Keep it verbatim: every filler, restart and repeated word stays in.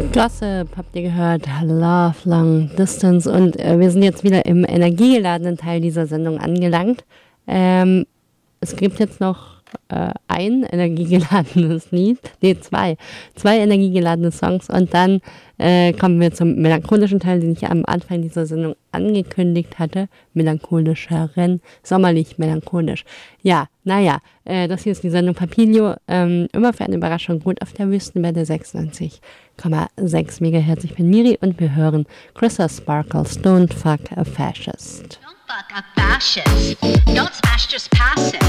Gossip habt ihr gehört, Love Long Distance und äh, wir sind jetzt wieder im energiegeladenen Teil dieser Sendung angelangt. Ähm, es gibt jetzt noch äh, ein energiegeladenes Lied, nee, zwei, zwei energiegeladene Songs und dann äh, kommen wir zum melancholischen Teil, den ich am Anfang dieser Sendung angekündigt hatte. Melancholischeren, sommerlich melancholisch. Ja, naja, äh, das hier ist die Sendung Papilio, ähm, immer für eine Überraschung gut auf der Wüstenwelle sechsundneunzig Komma sechs Megahertz. Ich bin Miri und wir hören Crystal Sparkles, Don't Fuck a Fascist. Don't fuck a fascist. Don't smash, just pass it.